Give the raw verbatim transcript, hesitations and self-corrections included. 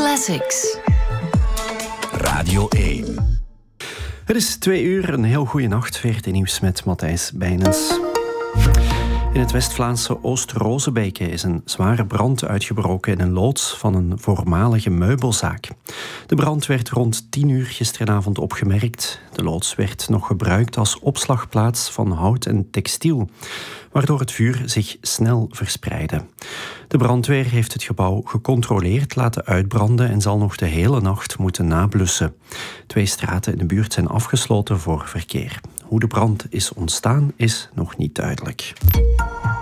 Classics. Radio één. Het is twee uur, een heel goede nacht. V R T Nieuws met Matthijs Bijnens. In het West-Vlaamse Oost-Rozebeke is een zware brand uitgebroken in een loods van een voormalige meubelzaak. De brand werd rond tien uur gisteravond opgemerkt. De loods werd nog gebruikt als opslagplaats van hout en textiel, waardoor het vuur zich snel verspreidde. De brandweer heeft het gebouw gecontroleerd laten uitbranden en zal nog de hele nacht moeten nablussen. Twee straten in de buurt zijn afgesloten voor verkeer. Hoe de brand is ontstaan is nog niet duidelijk.